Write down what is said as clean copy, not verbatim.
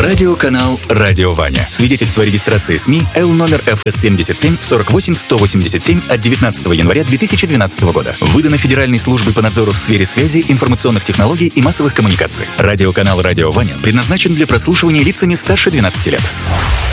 Радиоканал «Радио Ваня». Свидетельство о регистрации СМИ Л номер ФС-77 48 187 от 19 января 2012 года. Выдано Федеральной службой по надзору в сфере связи, информационных технологий и массовых коммуникаций. Радиоканал «Радио Ваня» предназначен для прослушивания лицами старше 12 лет.